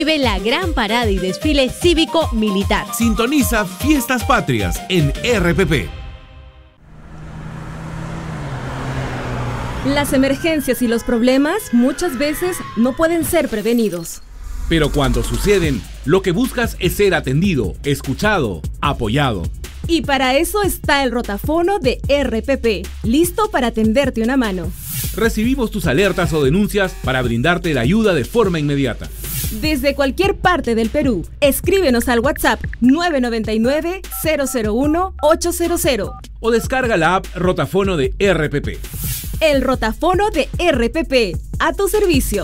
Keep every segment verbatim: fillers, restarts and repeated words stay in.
Vive la gran parada y desfile cívico-militar. Sintoniza Fiestas Patrias en R P P. Las emergencias y los problemas muchas veces no pueden ser prevenidos. Pero cuando suceden, lo que buscas es ser atendido, escuchado, apoyado. Y para eso está el rotafono de R P P, listo para tenderte una mano. Recibimos tus alertas o denuncias para brindarte la ayuda de forma inmediata. Desde cualquier parte del Perú, escríbenos al WhatsApp nueve nueve nueve, cero cero uno, ocho cero cero. O descarga la app Rotafono de R P P. El rotafono de R P P, a tu servicio.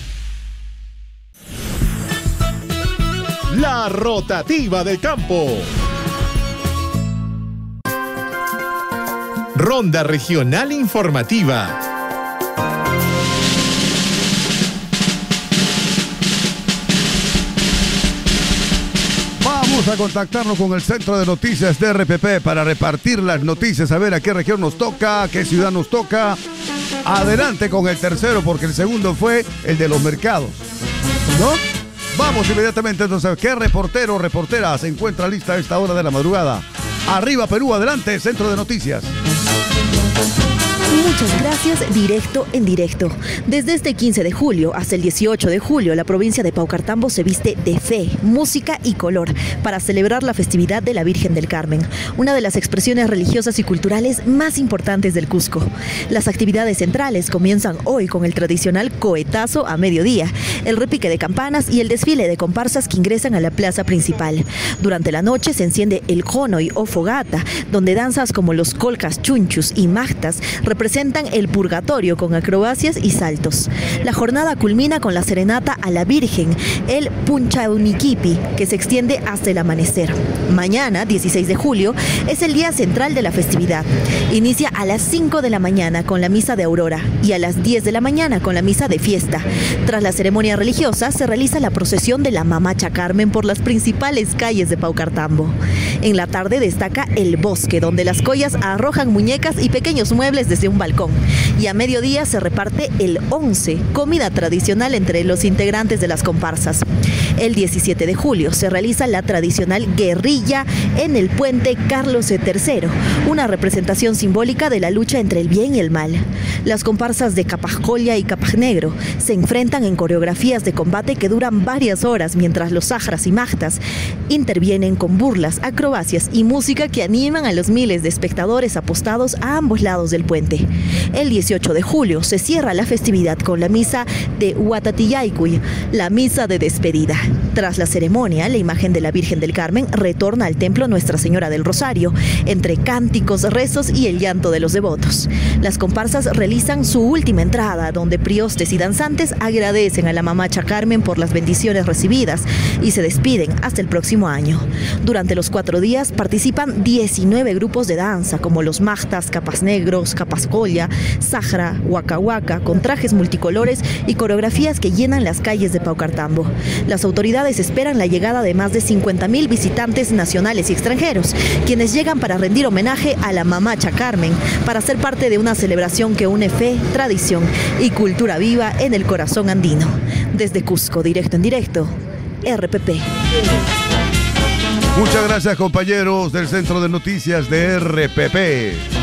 La rotativa del campo. Ronda regional informativa. Vamos a contactarnos con el Centro de Noticias de R P P para repartir las noticias, a ver a qué región nos toca, a qué ciudad nos toca. Adelante con el tercero, porque el segundo fue el de los mercados, ¿no? Vamos inmediatamente entonces, ¿qué reportero o reportera se encuentra lista a esta hora de la madrugada? Arriba Perú, adelante, Centro de Noticias. Muchas gracias, directo en directo. Desde este quince de julio hasta el dieciocho de julio, la provincia de Paucartambo se viste de fe, música y color para celebrar la festividad de la Virgen del Carmen, una de las expresiones religiosas y culturales más importantes del Cusco. Las actividades centrales comienzan hoy con el tradicional cohetazo a mediodía, el repique de campanas y el desfile de comparsas que ingresan a la plaza principal. Durante la noche se enciende el conoy o fogata, donde danzas como los colcas, chunchus y magtas representan el purgatorio con acrobacias y saltos. La jornada culmina con la serenata a la Virgen, el Punchauniquipi, que se extiende hasta el amanecer. Mañana, dieciséis de julio, es el día central de la festividad. Inicia a las cinco de la mañana con la misa de aurora y a las diez de la mañana con la misa de fiesta. Tras la ceremonia religiosa se realiza la procesión de la Mamacha Carmen por las principales calles de Paucartambo. En la tarde destaca el bosque, donde las collas arrojan muñecas y pequeños muebles desde un balcón. Y a mediodía se reparte el once, comida tradicional entre los integrantes de las comparsas. El diecisiete de julio se realiza la tradicional guerrilla en el puente Carlos tercero, una representación simbólica de la lucha entre el bien y el mal. Las comparsas de Capascolia y Capajnegro se enfrentan en coreografías de combate que duran varias horas, mientras los sajras y magtas intervienen con burlas, acrobacias y música que animan a los miles de espectadores apostados a ambos lados del puente. El dieciocho de julio se cierra la festividad con la misa de Huatatiyaycuy, la misa de despedida. Tras la ceremonia, la imagen de la Virgen del Carmen retorna al templo Nuestra Señora del Rosario, entre cánticos, rezos y el llanto de los devotos. Las comparsas realizan su última entrada, donde priostes y danzantes agradecen a la Mamacha Carmen por las bendiciones recibidas y se despiden hasta el próximo año. Durante los cuatro días participan diecinueve grupos de danza, como los magtas, capasnegros, capascolla, sajra, huaca huaca, con trajes multicolores y coreografías que llenan las calles de Paucartambo. Las autoridades esperan la llegada de más de cincuenta mil visitantes nacionales y extranjeros, quienes llegan para rendir homenaje a la Mamacha Carmen, para ser parte de una celebración que une fe, tradición y cultura viva en el corazón andino. Desde Cusco, directo en directo, R P P. Muchas gracias, compañeros del Centro de Noticias de R P P.